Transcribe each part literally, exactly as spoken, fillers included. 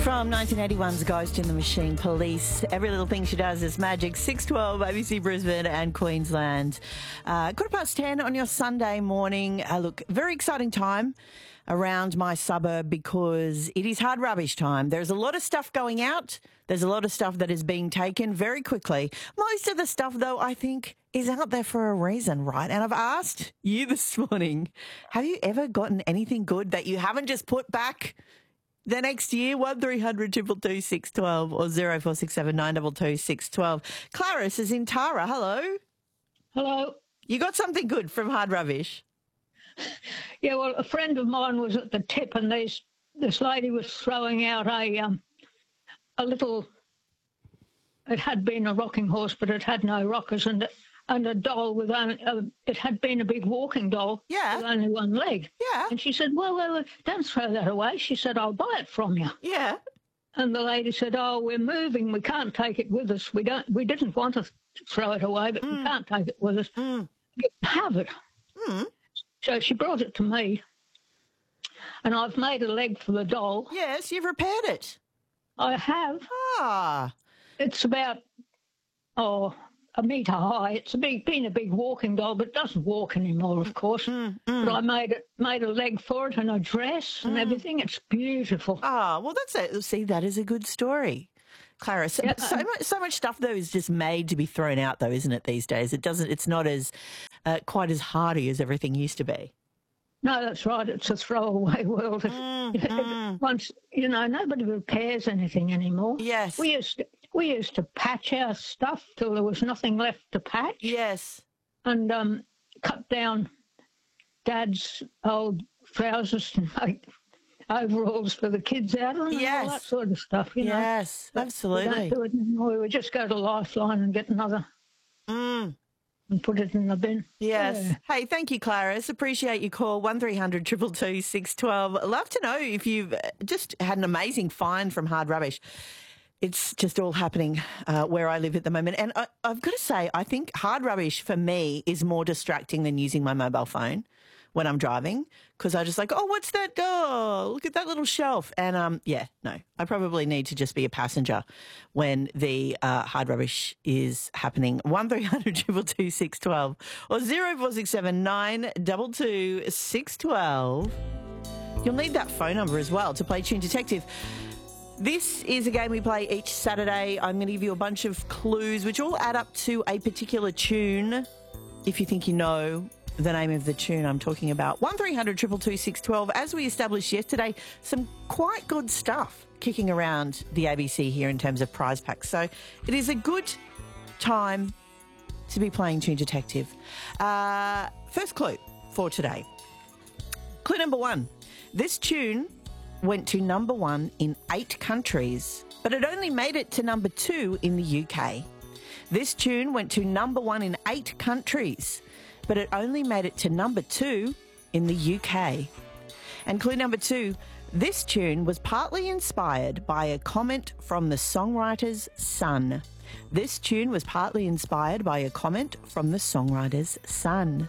From nineteen eighty-one's Ghost in the Machine, Police. Every little thing she does is magic. six twelve, A B C Brisbane and Queensland. Uh, quarter past ten on your Sunday morning. Uh, look, very exciting time around my suburb because it is hard rubbish time. There's a lot of stuff going out. There's a lot of stuff that is being taken very quickly. Most of the stuff, though, I think is out there for a reason, right? And I've asked you this morning, have you ever gotten anything good that you haven't just put back the next year? One three hundred two two two six one two or zero four six seven nine two two six one two. Clarice is in Tara. Hello. Hello. You got something good from hard rubbish? Yeah, well, a friend of mine was at the tip, and these, this lady was throwing out a um, a little. It had been a rocking horse, but it had no rockers, and and a doll with only. Uh, it had been a big walking doll. Yeah. With only one leg. Yeah. And she said, "Well, well, don't throw that away." She said, "I'll buy it from you." Yeah. And the lady said, "Oh, we're moving. We can't take it with us. We don't. We didn't want to throw it away, but mm. we can't take it with us. Mm. You can have it." Mm. So she brought it to me, and I've made a leg for the doll. Yes, you've repaired it. I have. Ah. It's about, oh, a metre high. It's a big, been a big walking doll, but it doesn't walk anymore, of course. Mm, mm. But I made it, made a leg for it and a dress and mm. everything. It's beautiful. Ah, well, that's it. See, that is a good story. Clarice, yeah, so um, much, so much stuff though is just made to be thrown out, though, isn't it? These days, it doesn't. It's not as uh, quite as hardy as everything used to be. No, that's right. It's a throwaway world. Mm, mm. Once you know, nobody repairs anything anymore. Yes, we used to, we used to patch our stuff till there was nothing left to patch. Yes, and um, cut down Dad's old trousers to make overalls for the kids out of them, yes. and all that sort of stuff, you know. Yes, but absolutely. We don't do it anymore. We would just go to Lifeline and get another mm. and put it in the bin. Yes. Yeah. Hey, thank you, Clarice. Appreciate your call. one three hundred two two two six one two. Love to know if you've just had an amazing find from hard rubbish. It's just all happening uh, where I live at the moment. And I, I've got to say, I think hard rubbish for me is more distracting than using my mobile phone when I'm driving, because I just like, oh, what's that? Oh, look at that little shelf. And um, yeah, no, I probably need to just be a passenger when the uh, hard rubbish is happening. one three hundred two two two six one two or zero four six seven nine two two six one two. You'll need that phone number as well to play Tune Detective. This is a game we play each Saturday. I'm going to give you a bunch of clues which all add up to a particular tune. If you think you know the name of the tune I'm talking about. one three hundred two two two six one two. As we established yesterday, some quite good stuff kicking around the A B C here in terms of prize packs. So it is a good time to be playing Tune Detective. Uh, first clue for today. Clue number one. This tune went to number one in eight countries, but it only made it to number two in the U K. This tune went to number one in eight countries, but it only made it to number two in the U K. And clue number two, this tune was partly inspired by a comment from the songwriter's son. This tune was partly inspired by a comment from the songwriter's son.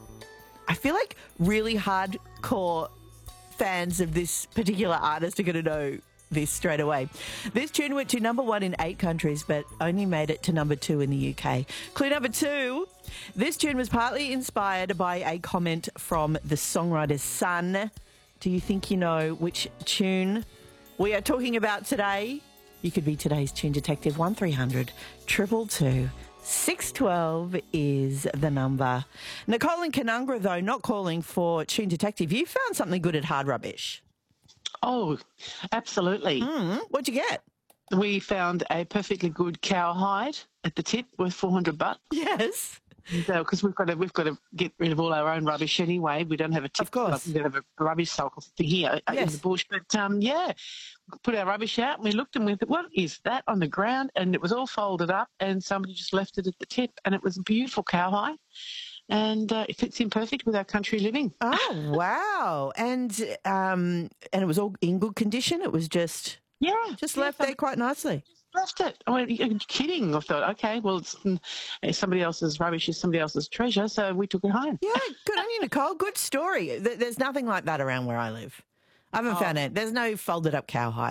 I feel like really hardcore fans of this particular artist are going to know this straight away. This tune went to number one in eight countries, but only made it to number two in the U K. Clue number two, this tune was partly inspired by a comment from the songwriter's son. Do you think you know which tune we are talking about today? You could be today's Tune Detective. one three hundred two two two six one two is the number. Nicole in Canungra, though, not calling for Tune Detective. You found something good at hard rubbish. Oh, absolutely. Mm, what'd you get? We found a perfectly good cowhide at the tip worth four hundred bucks. Yes. Because we've got to we've got to get rid of all our own rubbish anyway. We don't have a tip. Of course. We don't have a rubbish cycle thing here yes. in the bush. But um, yeah, we put our rubbish out and we looked and we thought, what is that on the ground? And it was all folded up and somebody just left it at the tip, and it was a beautiful cowhide. And uh, it fits in perfect with our country living. Oh wow! And um, and it was all in good condition. It was just yeah, just yeah, left there quite nicely. Left it. I went, you're kidding. I thought, okay, well, it's, it's somebody else's rubbish is somebody else's treasure, so we took it home. Yeah, good on you, Nicole. Good story. There's nothing like that around where I live. I haven't oh. found it. There's no folded up cowhides.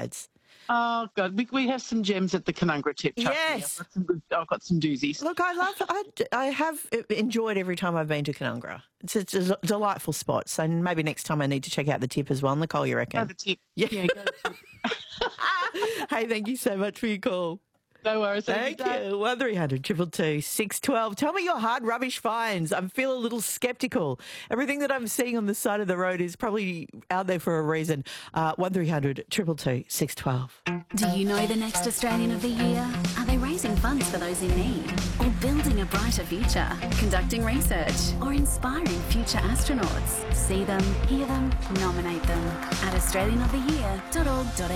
Oh, God, we, we have some gems at the Canungra tip. trust me. Yes. I've got some, good, I've got some doozies. Look, I love, I, I have enjoyed every time I've been to Canungra. It's a, it's a delightful spot. So maybe next time I need to check out the tip as well. Nicole, you reckon? Go the tip. Yeah. Yeah, go the tip. Hey, thank you so much for your call. No worries. Thank you. one three hundred two two two six one two. Tell me your hard rubbish finds. I feel a little sceptical. Everything that I'm seeing on the side of the road is probably out there for a reason. Uh, one three hundred two two two six one two. Do you know the next Australian of the Year? Are they raising funds for those in need? Or building a brighter future? Conducting research? Or inspiring future astronauts? See them, hear them, nominate them at australian of the year dot org dot a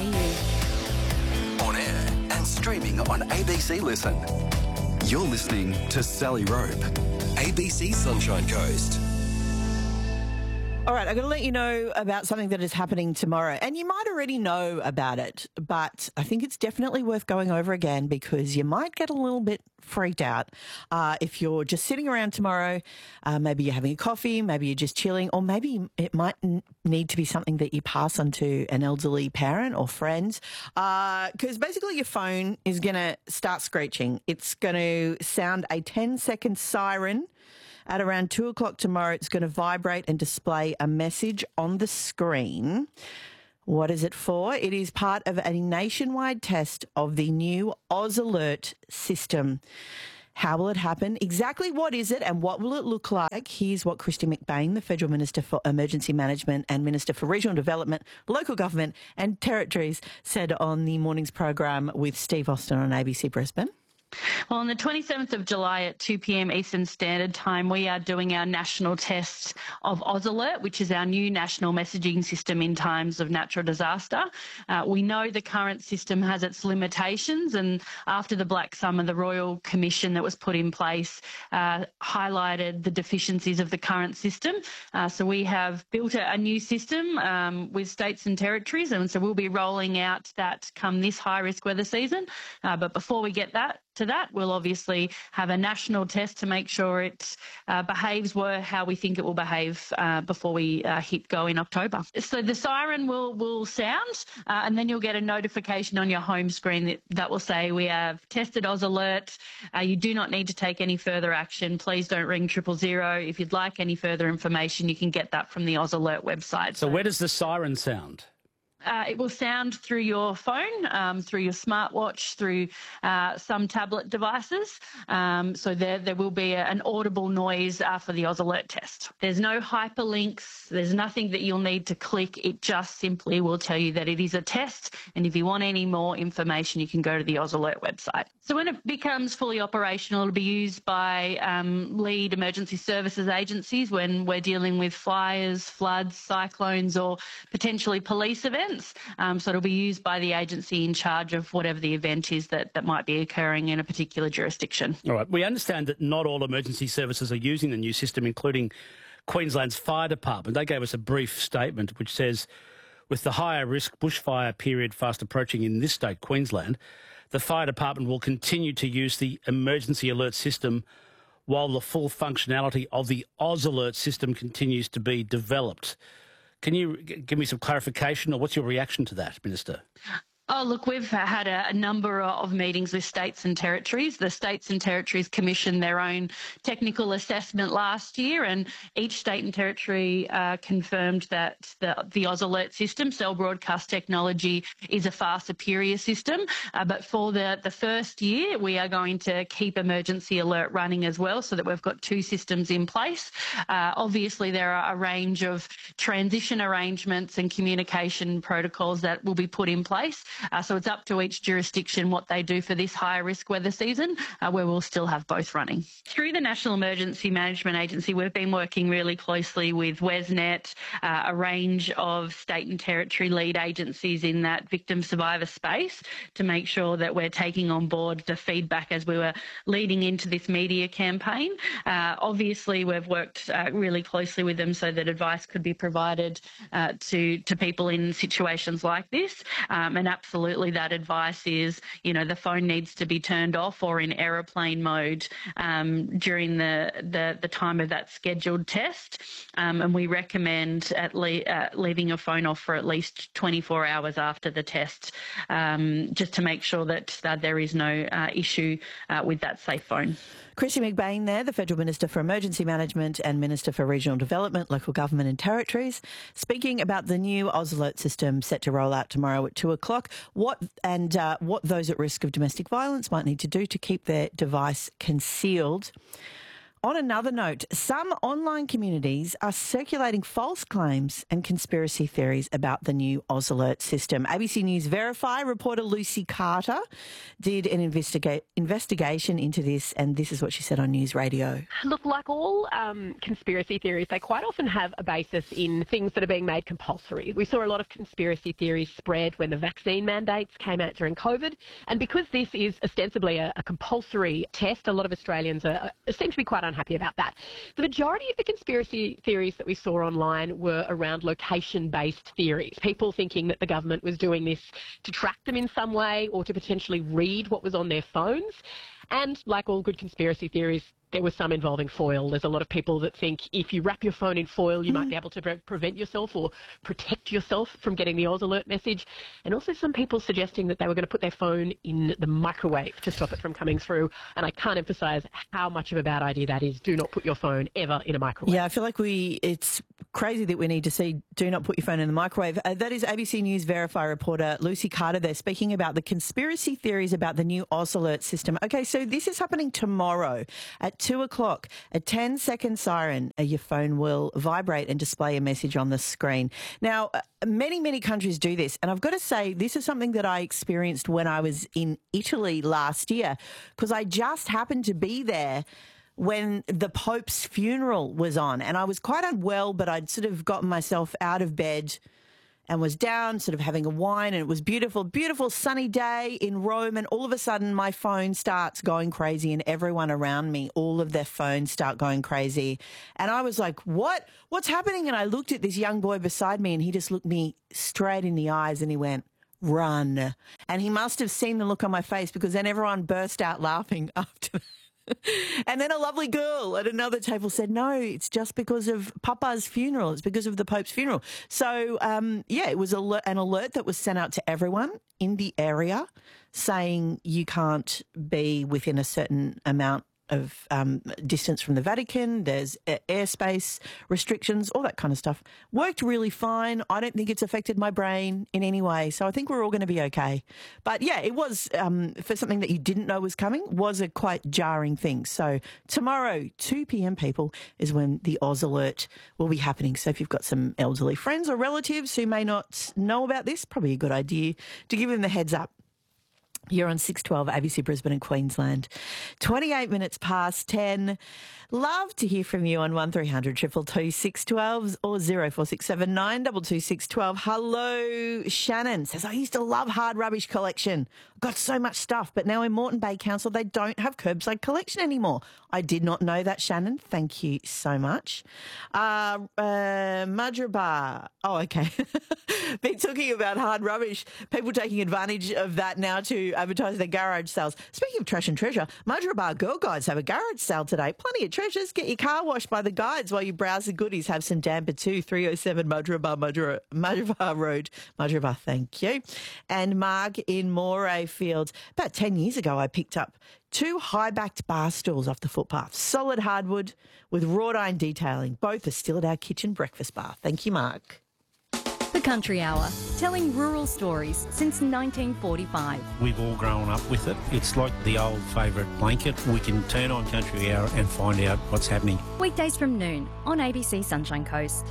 u. On air and streaming on A B C Listen. You're listening to Sally Rope, A B C Sunshine Coast. All right, I'm going to let you know about something that is happening tomorrow. And you might already know about it, but I think it's definitely worth going over again because you might get a little bit freaked out uh, if you're just sitting around tomorrow. Uh, maybe you're having a coffee, maybe you're just chilling, or maybe it might n- need to be something that you pass on to an elderly parent or friends. Because uh, basically your phone is going to start screeching. It's going to sound a ten second siren. At around two o'clock tomorrow, it's going to vibrate and display a message on the screen. What is it for? It is part of a nationwide test of the new Oz Alert system. How will it happen? Exactly what is it and what will it look like? Here's what Kristy McBain, the Federal Minister for Emergency Management and Minister for Regional Development, Local Government and Territories, said on the morning's program with Steve Austin on A B C Brisbane. Well, on the twenty-seventh of July at two p.m. Eastern Standard Time, we are doing our national test of Oz Alert, which is our new national messaging system in times of natural disaster. Uh, we know the current system has its limitations, and after the Black Summer, the Royal Commission that was put in place uh, highlighted the deficiencies of the current system. Uh, so we have built a, a new system um, with states and territories, and so we'll be rolling out that come this high-risk weather season. Uh, but before we get that, to that, we'll obviously have a national test to make sure it uh, behaves were how we think it will behave uh, before we uh, hit go in October. So the siren will will sound, uh, and then you'll get a notification on your home screen that, that will say we have tested Oz Alert. Uh, you do not need to take any further action. Please don't ring triple zero. If you'd like any further information, you can get that from the Oz Alert website. So where does the siren sound? Uh, it will sound through your phone, um, through your smartwatch, through uh, some tablet devices. Um, so there, there will be a, an audible noise uh, for the Oz Alert test. There's no hyperlinks. There's nothing that you'll need to click. It just simply will tell you that it is a test. And if you want any more information, you can go to the Oz Alert website. So when it becomes fully operational, it'll be used by um, lead emergency services agencies when we're dealing with fires, floods, cyclones, or potentially police events. Um, so it'll be used by the agency in charge of whatever the event is that, that might be occurring in a particular jurisdiction. All right. We understand that not all emergency services are using the new system, including Queensland's Fire Department. They gave us a brief statement which says, with the higher risk bushfire period fast approaching in this state, Queensland, the Fire Department will continue to use the emergency alert system while the full functionality of the Oz Alert system continues to be developed. Can you give me some clarification, or what's your reaction to that, Minister? Oh, look, we've had a, a number of meetings with states and territories. The states and territories commissioned their own technical assessment last year, and each state and territory uh, confirmed that the, the Oz Alert system, cell broadcast technology, is a far superior system. Uh, but for the, the first year, we are going to keep emergency alert running as well, so that we've got two systems in place. Uh, obviously, there are a range of transition arrangements and communication protocols that will be put in place. Uh, so it's up to each jurisdiction what they do for this higher risk weather season, uh, where we'll still have both running. Through the National Emergency Management Agency, we've been working really closely with WesNet, uh, a range of state and territory lead agencies in that victim survivor space, to make sure that we're taking on board the feedback as we were leading into this media campaign. Uh, obviously, we've worked uh, really closely with them so that advice could be provided uh, to, to people in situations like this, um, and absolutely that advice is, you know, the phone needs to be turned off or in aeroplane mode um, during the, the, the time of that scheduled test. Um, and we recommend at le- uh, leaving your phone off for at least twenty-four hours after the test, um, just to make sure that uh, there is no uh, issue uh, with that safe phone. Chrissy McBain there, the Federal Minister for Emergency Management and Minister for Regional Development, Local Government and Territories, speaking about the new Oz Alert system set to roll out tomorrow at two o'clock, what and uh, what those at risk of domestic violence might need to do to keep their device concealed. On another note, some online communities are circulating false claims and conspiracy theories about the new Oz Alert system. A B C News Verify reporter Lucy Carter did an investiga- investigation into this, and this is what she said on News Radio. Look, like all um, conspiracy theories, they quite often have a basis in things that are being made compulsory. We saw a lot of conspiracy theories spread when the vaccine mandates came out during COVID, and because this is ostensibly a, a compulsory test, a lot of Australians are, are, seem to be quite unhappy about that. The majority of the conspiracy theories that we saw online were around location-based theories, people thinking that the government was doing this to track them in some way or to potentially read what was on their phones. And like all good conspiracy theories, there was some involving foil. There's a lot of people that think if you wrap your phone in foil, you mm. might be able to pre- prevent yourself or protect yourself from getting the Oz Alert message. And also some people suggesting that they were going to put their phone in the microwave to stop it from coming through. And I can't emphasise how much of a bad idea that is. Do not put your phone ever in a microwave. Yeah, I feel like we, it's crazy that we need to see do not put your phone in the microwave. Uh, that is A B C News Verify reporter Lucy Carter there speaking about the conspiracy theories about the new Oz Alert system. Okay, so this is happening tomorrow at two o'clock. A ten second siren, uh, your phone will vibrate and display a message on the screen. Now, uh, many, many countries do this. And I've got to say, this is something that I experienced when I was in Italy last year, because I just happened to be there when the Pope's funeral was on. And I was quite unwell, but I'd sort of gotten myself out of bed and was down, sort of having a wine, and it was beautiful, beautiful sunny day in Rome, and all of a sudden my phone starts going crazy and everyone around me, all of their phones start going crazy. And I was like, what? What's happening? And I looked at this young boy beside me and he just looked me straight in the eyes and he went, run. And he must have seen the look on my face, because then everyone burst out laughing after that. And then a lovely girl at another table said, no, it's just because of Papa's funeral. It's because of the Pope's funeral. So, um, yeah, it was a, an alert that was sent out to everyone in the area saying you can't be within a certain amount of um, distance from the Vatican. There's airspace restrictions, all that kind of stuff. Worked really fine. I don't think it's affected my brain in any way. So I think we're all going to be okay. But yeah, it was, um, for something that you didn't know was coming, was a quite jarring thing. So tomorrow, two p.m. people, is when the Oz Alert will be happening. So if you've got some elderly friends or relatives who may not know about this, probably a good idea to give them the heads up. You're on six twelve A B C Brisbane and Queensland. twenty-eight minutes past ten. Love to hear from you on one three hundred two two two six one two or zero four six seven nine two two six one two. Hello, Shannon says, I used to love hard rubbish collection. Got so much stuff, but now in Moreton Bay Council, they don't have curbside collection anymore. I did not know that, Shannon. Thank you so much. Uh, uh, Madrabar. Oh, okay. Been talking about hard rubbish. People taking advantage of that now to advertise their garage sales. Speaking of trash and treasure, Madrabar Girl Guides have a garage sale today. Plenty of treasures. Get your car washed by the guides while you browse the goodies. Have some damper too. three oh seven Madrabar, Madrabar, Madrabar Road. Madrabar, thank you. And Mark in Moray Fields. About ten years ago, I picked up two high-backed bar stools off the footpath. Solid hardwood with wrought iron detailing. Both are still at our kitchen breakfast bar. Thank you, Mark. The Country Hour, telling rural stories since nineteen forty-five. We've all grown up with it. It's like the old favourite blanket. We can turn on Country Hour and find out what's happening. Weekdays from noon on A B C Sunshine Coast.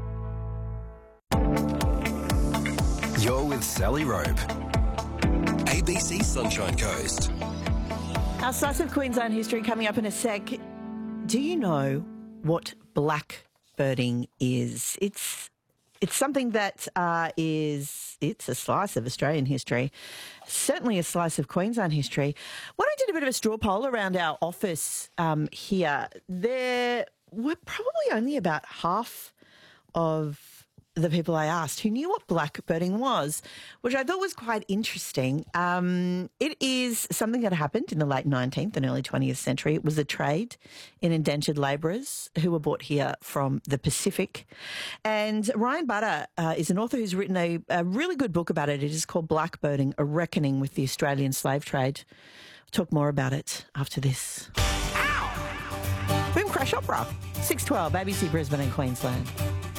You're with Sally Rope. A B C Sunshine Coast. Our slice of Queensland history coming up in a sec. Do you know what blackbirding is? It's it's something that uh, is, it's a slice of Australian history, certainly a slice of Queensland history. When I did a bit of a straw poll around our office um, here, there were probably only about half of the people I asked who knew what blackbirding was, which I thought was quite interesting. Um, it is something that happened in the late nineteenth and early twentieth century. It was a trade in indentured labourers who were brought here from the Pacific. And Ryan Butter uh, is an author who's written a, a really good book about it. It is called Blackbirding, A Reckoning with the Australian Slave Trade. We'll talk more about it after this. Ow! Boom Crash Opera, six twelve, A B C Brisbane and Queensland.